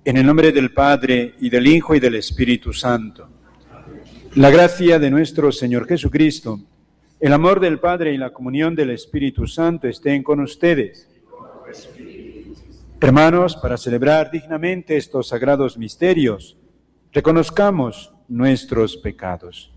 En el nombre del Padre, y del Hijo, y del Espíritu Santo. La gracia de nuestro Señor Jesucristo, el amor del Padre y la comunión del Espíritu Santo estén con ustedes. Hermanos, para celebrar dignamente estos sagrados misterios, reconozcamos nuestros pecados.